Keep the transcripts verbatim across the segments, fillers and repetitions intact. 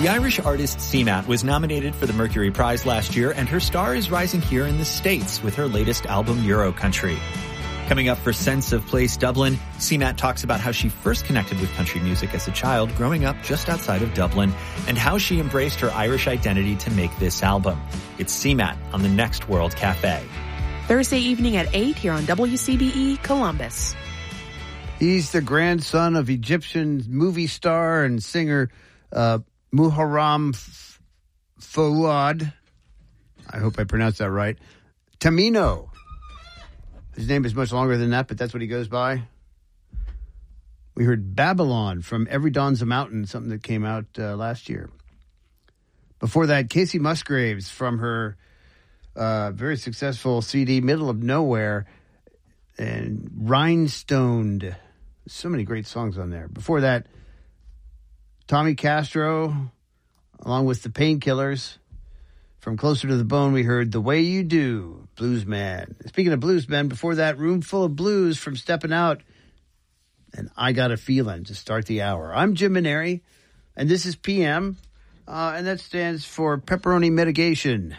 The Irish artist Seamat was nominated for the Mercury Prize last year, and her star is rising here in the States with her latest album, Euro Country. Coming up for Sense of Place Dublin, Seamat talks about how she first connected with country music as a child growing up just outside of Dublin, and how she embraced her Irish identity to make this album. It's Seamat on the Next World Cafe. Thursday evening at eight here on W C B E Columbus. He's the grandson of Egyptian movie star and singer uh, Muharram F- Fouad. I hope I pronounced that right. Tamino. His name is much longer than that, but that's what he goes by. We heard Babylon from Every Dawn's a Mountain, something that came out uh, last year. Before that, Casey Musgraves from her uh, very successful C D, Middle of Nowhere, and Rhinestoned. So many great songs on there. Before that, Tommy Castro, along with the Painkillers. From Closer to the Bone, we heard The Way You Do, Bluesman. Speaking of bluesmen, before that, Room Full of Blues from Steppin' Out, and I Got a Feelin' to start the hour. I'm Jim Maneri, and this is P M, uh, and that stands for Pepperoni Mitigation.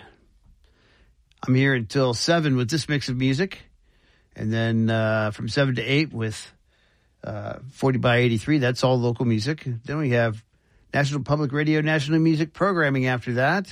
I'm here until seven with this mix of music, and then uh, from seven to eight with uh, forty by eighty-three, that's all local music. Then we have National Public Radio, National Music Programming after that.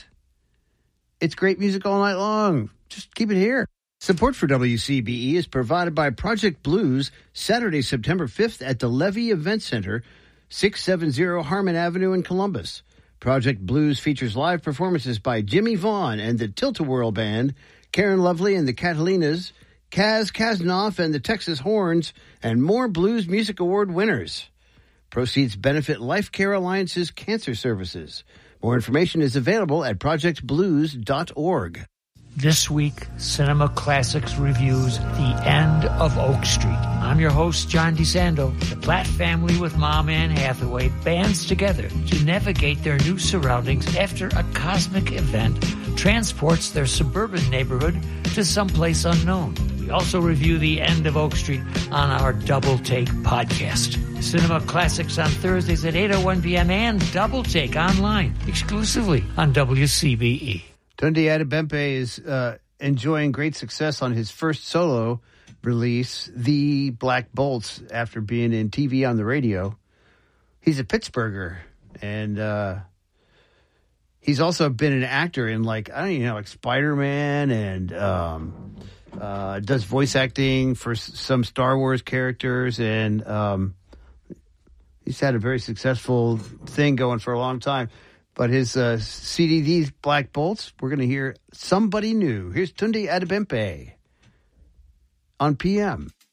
It's great music all night long. Just keep it here. Support for W C B E is provided by Project Blues, Saturday, September fifth at the Levy Event Center, six seventy Harmon Avenue in Columbus. Project Blues features live performances by Jimmy Vaughn and the Tilt-A-Whirl Band, Karen Lovely and the Catalinas, Kaz Kazanoff and the Texas Horns, and more Blues Music Award winners. Proceeds benefit Life Care Alliance's cancer services. More information is available at project blues dot org. This week, Cinema Classics reviews The End of Oak Street. I'm your host, John DeSando. The Platt family with Mom Anne Hathaway bands together to navigate their new surroundings after a cosmic event transports their suburban neighborhood to someplace unknown. We also review The End of Oak Street on our Double Take podcast. Cinema Classics on Thursdays at eight oh one p.m. and Double Take online exclusively on W C B E. Tunde Adebempe is uh, enjoying great success on his first solo release, The Black Bolts, after being in T V on the radio. He's a Pittsburgher, and uh, he's also been an actor in, like, I don't even know, like Spider-Man, and um, uh, does voice acting for s- some Star Wars characters, and um, he's had a very successful thing going for a long time. But his uh, C D, These Black Bolts, we're going to hear Somebody New. Here's Tunde Adebempe on P M.